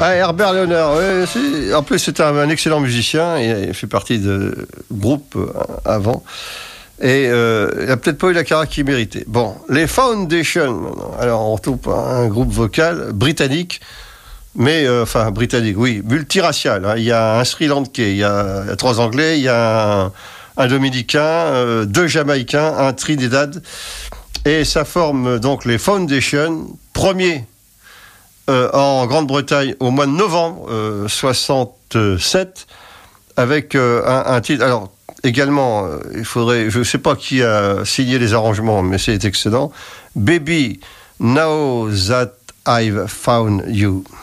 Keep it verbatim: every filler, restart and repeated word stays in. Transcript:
Ah, Herbert Léonard, ouais, c'est... en plus c'est un, un excellent musicien, il fait partie de groupe avant, et euh, il n'a peut-être pas eu la carrière qu'il méritait. Bon, les Foundations, alors on retrouve un groupe vocal britannique, mais, euh, enfin britannique, oui, multiracial, hein. Il y a un Sri Lankais, il y a, il y a trois Anglais, il y a un, un Dominicain, euh, deux Jamaïcains, un Trinidad, et ça forme donc les Foundations, premier Euh, en Grande-Bretagne au mois de novembre euh, soixante-sept avec euh, un, un titre. Alors également, euh, il faudrait, je ne sais pas qui a signé les arrangements, mais c'est excellent. Baby, Now That I've Found You.